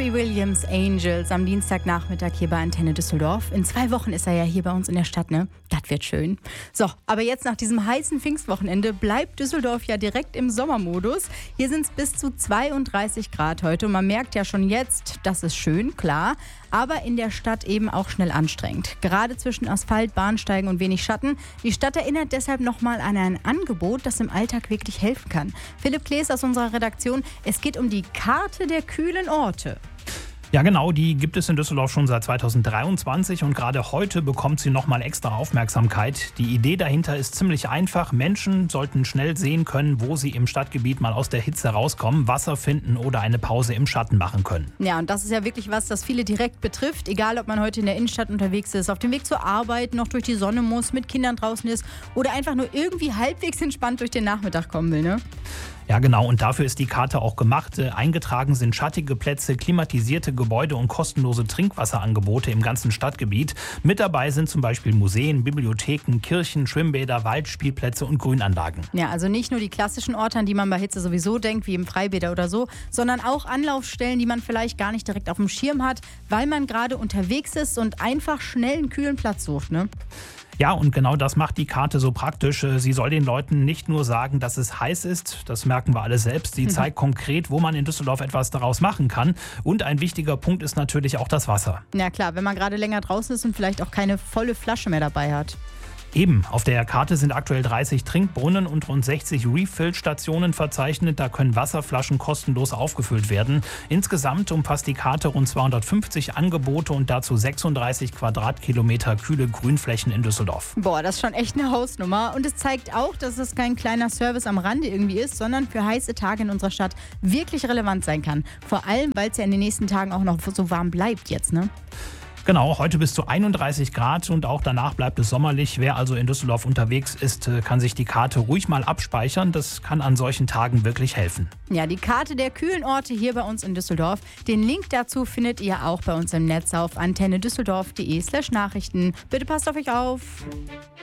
Robbie Williams, Angels, am Dienstagnachmittag hier bei Antenne Düsseldorf. In 2 Wochen ist er ja hier bei uns in der Stadt, ne? Das wird schön. So, aber jetzt nach diesem heißen Pfingstwochenende bleibt Düsseldorf ja direkt im Sommermodus. Hier sind es bis zu 32 Grad heute und man merkt ja schon jetzt, das ist schön, klar, aber in der Stadt eben auch schnell anstrengend. Gerade zwischen Asphalt, Bahnsteigen und wenig Schatten. Die Stadt erinnert deshalb nochmal an ein Angebot, das im Alltag wirklich helfen kann. Philipp Klees aus unserer Redaktion, es geht um die Karte der kühlen Orte. Ja genau, die gibt es in Düsseldorf schon seit 2023 und gerade heute bekommt sie nochmal extra Aufmerksamkeit. Die Idee dahinter ist ziemlich einfach. Menschen sollten schnell sehen können, wo sie im Stadtgebiet mal aus der Hitze rauskommen, Wasser finden oder eine Pause im Schatten machen können. Ja, und das ist ja wirklich was, das viele direkt betrifft. Egal, ob man heute in der Innenstadt unterwegs ist, auf dem Weg zur Arbeit, noch durch die Sonne muss, mit Kindern draußen ist oder einfach nur irgendwie halbwegs entspannt durch den Nachmittag kommen will, ne? Ja genau, und dafür ist die Karte auch gemacht. Eingetragen sind schattige Plätze, klimatisierte Gebäude und kostenlose Trinkwasserangebote im ganzen Stadtgebiet. Mit dabei sind zum Beispiel Museen, Bibliotheken, Kirchen, Schwimmbäder, Waldspielplätze und Grünanlagen. Ja, also nicht nur die klassischen Orte, an die man bei Hitze sowieso denkt, wie im Freibäder oder so, sondern auch Anlaufstellen, die man vielleicht gar nicht direkt auf dem Schirm hat, weil man gerade unterwegs ist und einfach schnell einen kühlen Platz sucht, ne? Ja, und genau das macht die Karte so praktisch. Sie soll den Leuten nicht nur sagen, dass es heiß ist, das merken wir alle selbst. Sie zeigt konkret, wo man in Düsseldorf etwas daraus machen kann. Und ein wichtiger Punkt ist natürlich auch das Wasser. Ja klar, wenn man gerade länger draußen ist und vielleicht auch keine volle Flasche mehr dabei hat. Eben, auf der Karte sind aktuell 30 Trinkbrunnen und rund 60 Refill-Stationen verzeichnet. Da können Wasserflaschen kostenlos aufgefüllt werden. Insgesamt umfasst die Karte rund 250 Angebote und dazu 36 Quadratkilometer kühle Grünflächen in Düsseldorf. Boah, das ist schon echt eine Hausnummer. Und es zeigt auch, dass es kein kleiner Service am Rande irgendwie ist, sondern für heiße Tage in unserer Stadt wirklich relevant sein kann. Vor allem, weil es ja in den nächsten Tagen auch noch so warm bleibt jetzt, ne? Genau, heute bis zu 31 Grad und auch danach bleibt es sommerlich. Wer also in Düsseldorf unterwegs ist, kann sich die Karte ruhig mal abspeichern. Das kann an solchen Tagen wirklich helfen. Ja, die Karte der kühlen Orte hier bei uns in Düsseldorf. Den Link dazu findet ihr auch bei uns im Netz auf antennedüsseldorf.de/Nachrichten. Bitte passt auf euch auf.